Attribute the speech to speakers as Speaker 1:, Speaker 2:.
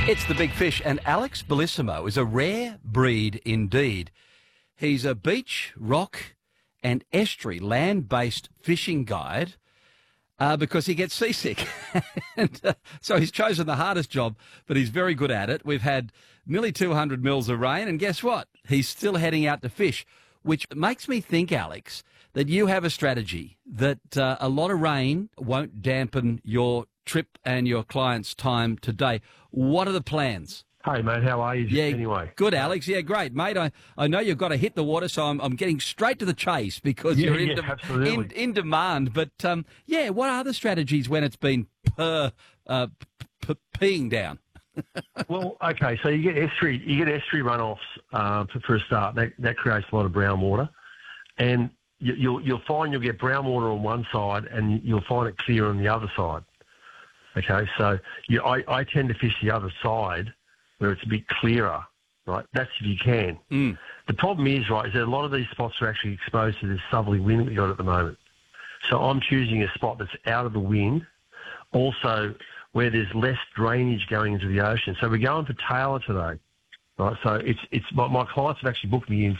Speaker 1: It's the big fish, and Alex Bellissimo is a rare breed indeed. He's a beach, rock and estuary land-based fishing guide because he gets seasick. So he's chosen the hardest job, but he's very good at it. We've had nearly 200 mils of rain, and guess what? He's still heading out to fish, which makes me think, Alex, that you have a strategy that a lot of rain won't dampen your trip and your client's time today. What are the plans?
Speaker 2: Hey, mate, how are you?
Speaker 1: Yeah,
Speaker 2: anyway.
Speaker 1: Good, Alex. Yeah, great, mate. I know you've got to hit the water, so I'm getting straight to the chase because you're in demand. But, what are the strategies when it's been peeing down?
Speaker 2: Well, okay, so you get estuary runoffs for a start. That creates a lot of brown water. And you'll find you'll get brown water on one side and you'll find it clear on the other side. Okay, so I tend to fish the other side where it's a bit clearer, right? That's if you can.
Speaker 1: Mm.
Speaker 2: The problem is, right, is that a lot of these spots are actually exposed to this southerly wind that we got at the moment. So I'm choosing a spot that's out of the wind, also where there's less drainage going into the ocean. So we're going for Taylor today, right? So it's my clients have actually booked me in